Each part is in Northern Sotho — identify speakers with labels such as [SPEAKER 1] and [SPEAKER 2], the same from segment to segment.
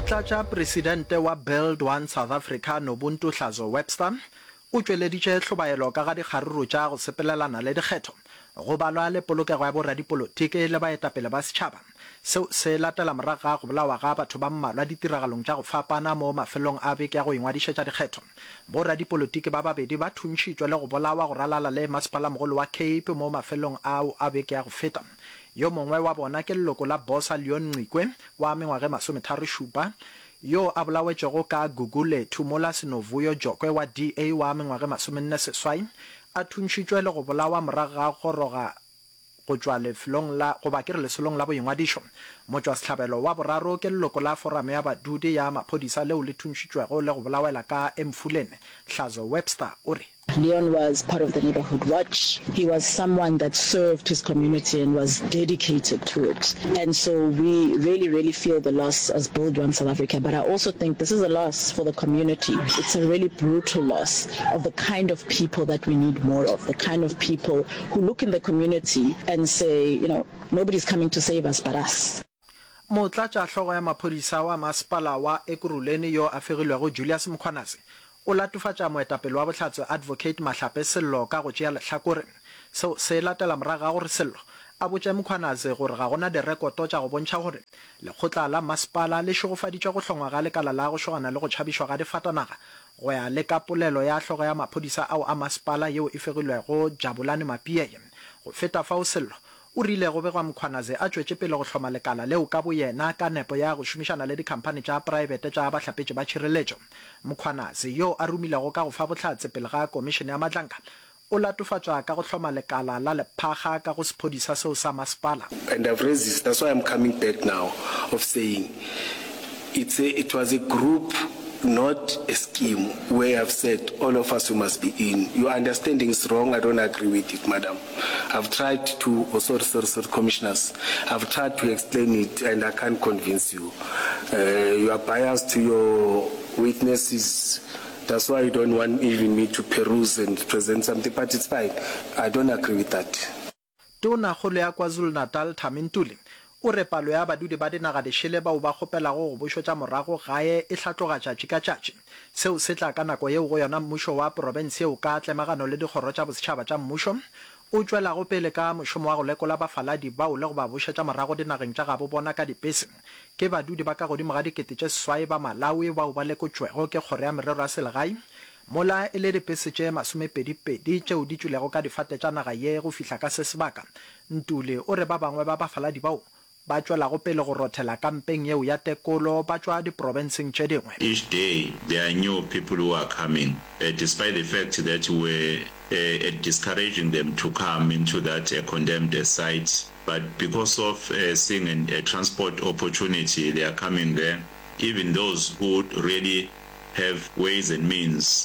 [SPEAKER 1] Motlatša presidente wa Build One South Africa Nobuntu Hlazo Webster o tšweleditše hlobaelo ka ga dikgaruru tša go sepelelana le dikgetho go balwa le polokego ya boradipolotiki le baetapele ba setšhaba seo se latela morago ga go bolawa ga batho ba mmalwa ditiragalong tša go fapana mo mafelong a beke ya go ingwadišetša dikgetho. Boradipolotiki ba babedi ba thuntšitšwe le go bolawa go ralala le masepala-mogolo wa Cape mo mafelong ao a beke ya go feta. Yo mongwe wa bona ke leloko la Bosa Leon Ncikwe wa mengwaga 37 yo a bolawetšego ka Google Thumola Sinovuyo Jokwe wa DA wa mengwaga 48 a thuntšitšwe le go bolawa morago ga goroga go tšwa lefelong la go bakere lesolong la boingwadišo. Motšwa sehlabelo wa boraro ke leloko la foramo ya badudi ya maphodisa leo le thuntšitšwego le go bolawela ka Emfuleni. Hlazo Webster o re
[SPEAKER 2] Leon was part of the Neighborhood Watch. He was someone that served his community and was dedicated to it. And so we really feel the loss as Build One South Africa. But I also think this is a loss for the community. It's a really brutal loss of the kind of people that we need more of, the kind of people who look in the community and say, you know, nobody's coming to save us but us.
[SPEAKER 1] Motlatša hlogo ya maphodisa wa masepala wa Ekurhuleni yo a fegilwego Julius Mkhwanazi o latofatša moetapele wa bohlatse Advocate Mahlape Sello ka go tšea lehlakore seo se latela morago ga gore Sello a botše Mkhwanazi gore ga gona direkoto tša go bontšha gore lekgotla la masepala le šogofaditše go hlongwa ga lekala la go šogana le go tšhabišwa ga difatanaga go ya le ka polelo ya hlogo ya maphodisa ao a masepala yeo e fegilwego Jabulani Mapieye. Go feta fao Sello o rile go begwa Mkhwanazi a tšwetše pele go hloma lekala leo ka boyena ka nepo ya go šomišana le dikhampani tša private tša bahlapetši ba tšhireletšo. Mkhwanazi yo a rumilego ka go fa bohlatse pele ga komišene ya matlanka o latofatšwa ka go hloma lekala la lephaga ka go sephodisa seo sa masepala.
[SPEAKER 3] And I've raised this, that's why I'm coming back now of saying it was a group, not a scheme where I've said all of us who must be in. Your understanding is wrong. I don't agree with it, madam. I've tried to, commissioners, I've tried to explain it and I can't convince you. You are biased to your witnesses. That's why you don't want even me to peruse and present something, but it's fine. I don't agree with that.
[SPEAKER 1] Tona Kgolo ya KwaZulu-Natal Thami o re palo ya badudi ba dinaga dešele bao ba kgopelago go bušotša morago gae e hlatloga tšatši ka tšatši seo se tla ka nako yeo go yona mmušo wa province eo ka tlemagano le dikgoro tša bosetšhaba tša mmušo o tšwelago pele ka mošomo wa go lekola bafaladi bao le go ba bušetša morago dinageng tša gabo bona ka dipese ke badudi ba ka godimo ga 7,000 ba Malawi bao ba lekotšwego ke kgoro ya merero ya selegae mola e le dipese tše 22 tšeo di tšwilego ka difate tša naga ye go fihla ka se sebaka. Ntule o re ba bangwe ba bafaladi bao ba tšwelago pele go rothela kampeng yeo ya tekolo ba tšwa diprovinseng tše dingwe.
[SPEAKER 4] Each day there are new people who are coming, despite the fact that we're discouraging them to come into that condemned site. But because of seeing a transport opportunity, they are coming there. Even those who really have ways and means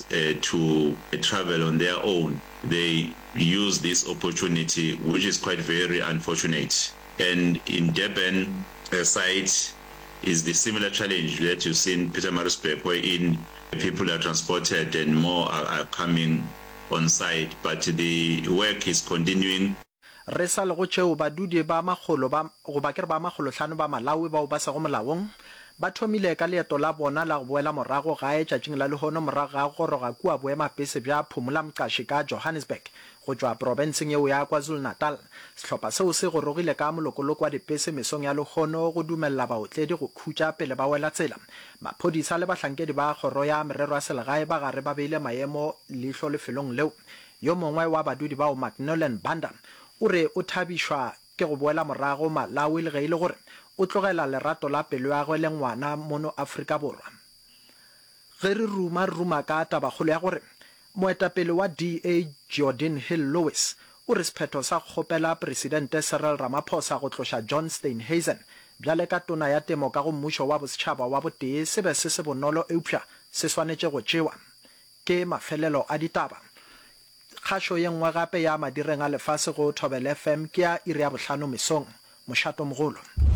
[SPEAKER 4] to travel on their own, they use this opportunity, which is quite very unfortunate. And in Durban site is the similar challenge that you see in Pietermaritzburg, wherein people are transported and more are coming on site, but the work is continuing.
[SPEAKER 1] Re sa le go tšeo badudi ba magolo ba go bakere ba magolohlano ba Malawi bao ba sa go molaong ba thomile ka leeto la bona la go boela morago gae tšatšing la lehono morago ga go goroga kua boemapese bja Phumula Mqashi ka Johannesburg go tšwa provinseng yeo ya KwaZulu-Natal. Sehlopha seo se gorogile ka molokoloko wa dipese mesong ya lehono go dumelela baotledi go khutša pele ba wela tsela. Maphodisa le bahlankedi ba kgoro ya merero ya selegae ba gare ba beile maemo leihlo lefelong leo. Yo mongwe wa badudi bao Macnolan Banda o re o thabišwa ke go boela morago Malawi le ge ile gore o tlogela lerato la pelo ya gwe le ngwana mono Afrika Borwa. Ge re ruma ka tabakgolo ya gore moetapele wa DA Jordan Hill Lewis o re sephetho sa kgopela presidente Cyril Ramaphosa go tloša John Steenhuisen bjale ka tona ya temo ka go mmušo wa bosetšhaba wa botee se be se bonolo eupša se swanetše go tšewa ke mafelelo a ditaba. Kgašo ye nngwe gape ya madireng a lefase go Thobela FM ke ya iri ya 5 mesong. Mošato mogolo.